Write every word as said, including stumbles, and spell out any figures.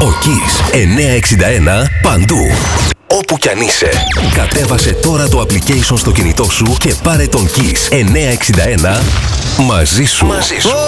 Ο Kiss εννιακόσια εξήντα ένα παντού. Όπου κι αν είσαι, κατέβασε τώρα το application στο κινητό σου και πάρε τον Kiss εννιακόσια εξήντα ένα μαζί σου. Μαζί σου.